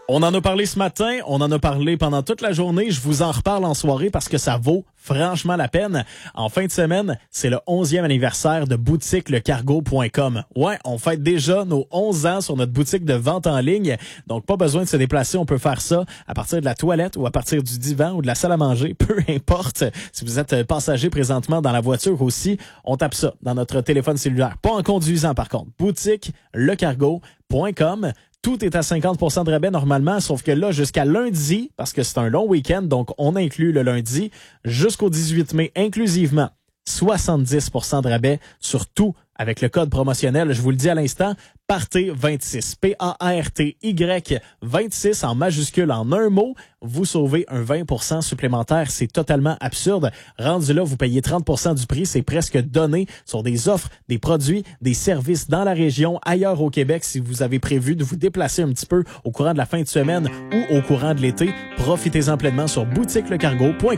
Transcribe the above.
On en a parlé ce matin, on en a parlé pendant toute la journée. Je vous en reparle en soirée parce que ça vaut franchement la peine. En fin de semaine, c'est le 11e anniversaire de boutiquelecargo.com. Ouais, on fête déjà nos 11 ans sur notre boutique de vente en ligne. Donc, pas besoin de se déplacer. On peut faire ça à partir de la toilette ou à partir du divan ou de la salle à manger. Peu importe. Si vous êtes passager présentement dans la voiture aussi, on tape ça dans notre téléphone cellulaire. Pas en conduisant, par contre. boutiquelecargo.com. Tout est à 50% de rabais normalement, sauf que là, jusqu'à lundi, parce que c'est un long week-end, donc on inclut le lundi, jusqu'au 18 mai inclusivement, 70% de rabais sur tout avec le code promotionnel, je vous le dis à l'instant, PARTY26, P-A-R-T-Y 26 en majuscule en un mot, vous sauvez un 20% supplémentaire, c'est totalement absurde. Rendu là, vous payez 30% du prix, c'est presque donné sur des offres, des produits, des services dans la région, ailleurs au Québec. Si vous avez prévu de vous déplacer un petit peu au courant de la fin de semaine ou au courant de l'été, profitez-en pleinement sur boutiquelecargo.com.